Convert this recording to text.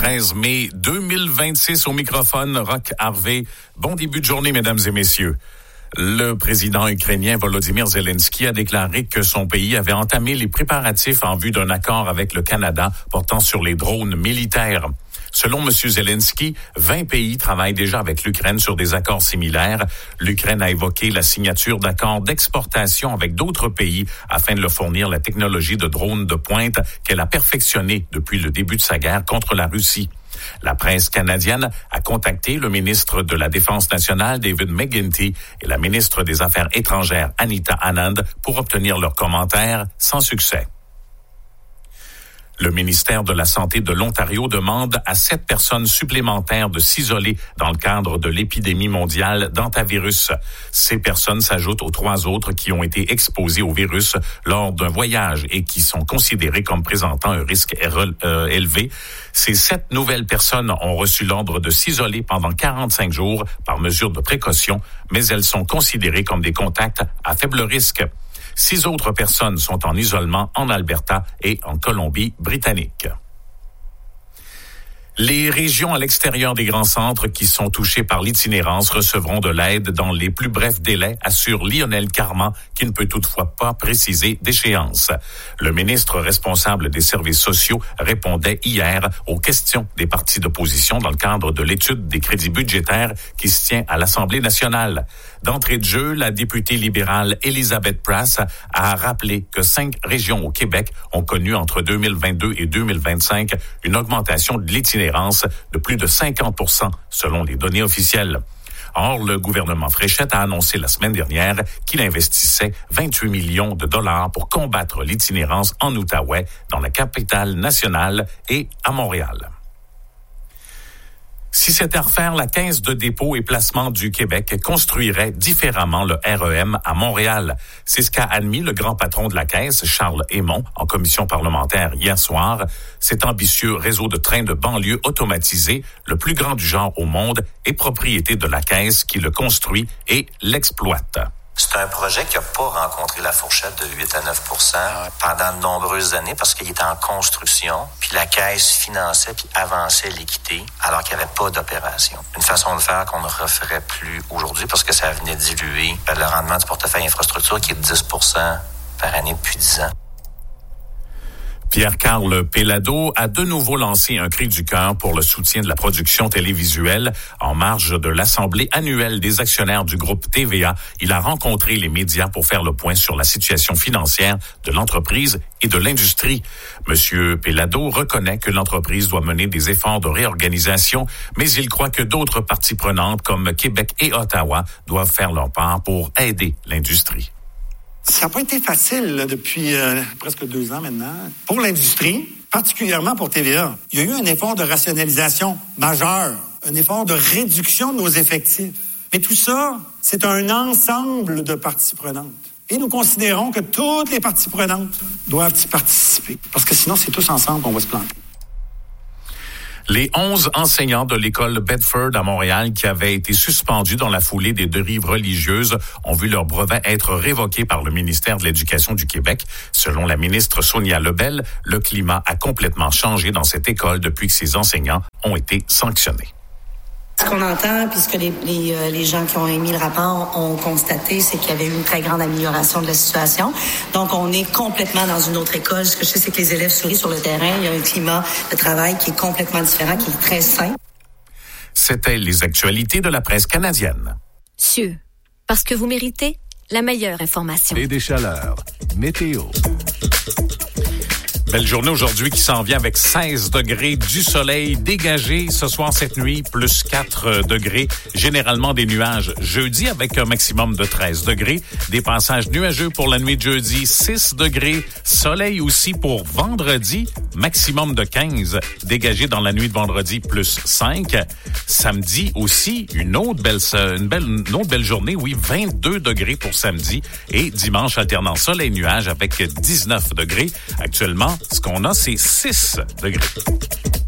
13 mai 2026 au microphone, Roch Harvey. Bon début de journée, mesdames et messieurs. Le président ukrainien Volodymyr Zelensky a déclaré que son pays avait entamé les préparatifs en vue d'un accord avec le Canada portant sur les drones militaires. Selon M. Zelensky, 20 pays travaillent déjà avec l'Ukraine sur des accords similaires. L'Ukraine a évoqué la signature d'accords d'exportation avec d'autres pays afin de leur fournir la technologie de drones de pointe qu'elle a perfectionnée depuis le début de sa guerre contre la Russie. La presse canadienne a contacté le ministre de la Défense nationale, David McGuinty, et la ministre des Affaires étrangères, Anita Anand, pour obtenir leurs commentaires sans succès. Le ministère de la Santé de l'Ontario demande à 7 personnes supplémentaires de s'isoler dans le cadre de l'épidémie mondiale d'hantavirus. Ces personnes s'ajoutent aux 3 autres qui ont été exposées au virus lors d'un voyage et qui sont considérées comme présentant un risque élevé. Ces 7 nouvelles personnes ont reçu l'ordre de s'isoler pendant 45 jours par mesure de précaution, mais elles sont considérées comme des contacts à faible risque. 6 autres personnes sont en isolement en Alberta et en Colombie-Britannique. Les régions à l'extérieur des grands centres qui sont touchées par l'itinérance recevront de l'aide dans les plus brefs délais, assure Lionel Carman, qui ne peut toutefois pas préciser d'échéance. Le ministre responsable des services sociaux répondait hier aux questions des partis d'opposition dans le cadre de l'étude des crédits budgétaires qui se tient à l'Assemblée nationale. D'entrée de jeu, la députée libérale Elisabeth Prass a rappelé que 5 régions au Québec ont connu entre 2022 et 2025 une augmentation de l'itinérance de plus de 50% selon les données officielles. Or, le gouvernement Fréchette a annoncé la semaine dernière qu'il investissait 28 millions de dollars pour combattre l'itinérance en Outaouais, dans la capitale nationale et à Montréal. Si c'était à refaire, la Caisse de dépôt et placement du Québec construirait différemment le REM à Montréal. C'est ce qu'a admis le grand patron de la Caisse, Charles Hémon, en commission parlementaire hier soir. Cet ambitieux réseau de trains de banlieue automatisé, le plus grand du genre au monde, est propriété de la Caisse qui le construit et l'exploite. C'est un projet qui n'a pas rencontré la fourchette de 8 à 9 % pendant de nombreuses années parce qu'il était en construction, puis la Caisse finançait puis avançait l'équité alors qu'il n'y avait pas d'opération. Une façon de faire qu'on ne referait plus aujourd'hui parce que ça venait diluer le rendement du portefeuille infrastructure qui est de 10 % par année depuis 10 ans. Pierre-Carl Péladeau a de nouveau lancé un cri du cœur pour le soutien de la production télévisuelle. En marge de l'Assemblée annuelle des actionnaires du groupe TVA, il a rencontré les médias pour faire le point sur la situation financière de l'entreprise et de l'industrie. Monsieur Péladeau reconnaît que l'entreprise doit mener des efforts de réorganisation, mais il croit que d'autres parties prenantes comme Québec et Ottawa doivent faire leur part pour aider l'industrie. Ça n'a pas été facile là, depuis presque 2 ans maintenant. Pour l'industrie, particulièrement pour TVA, il y a eu un effort de rationalisation majeur, un effort de réduction de nos effectifs. Mais tout ça, c'est un ensemble de parties prenantes. Et nous considérons que toutes les parties prenantes doivent y participer. Parce que sinon, c'est tous ensemble qu'on va se planter. Les 11 enseignants de l'école Bedford à Montréal qui avaient été suspendus dans la foulée des dérives religieuses ont vu leur brevet être révoqué par le ministère de l'Éducation du Québec. Selon la ministre Sonia Lebel, le climat a complètement changé dans cette école depuis que ces enseignants ont été sanctionnés. Ce qu'on entend, puisque les gens qui ont émis le rapport ont constaté, c'est qu'il y avait eu une très grande amélioration de la situation. Donc, on est complètement dans une autre école. Ce que je sais, c'est que les élèves sourient sur le terrain. Il y a un climat de travail qui est complètement différent, qui est très sain. C'était les actualités de la presse canadienne. CIeux, parce que vous méritez la meilleure information. Et des chaleurs. Météo. Belle journée aujourd'hui qui s'en vient avec 16 degrés, du soleil dégagé ce soir, cette nuit, plus 4 degrés. Généralement des nuages jeudi avec un maximum de 13 degrés. Des passages nuageux pour la nuit de jeudi, 6 degrés. Soleil aussi pour vendredi, maximum de 15. Dégagé dans la nuit de vendredi, plus 5. Samedi aussi, une autre belle journée, oui, 22 degrés pour samedi. Et dimanche, alternant soleil-nuage avec 19 degrés. Actuellement, ce qu'on a, c'est 6 degrés.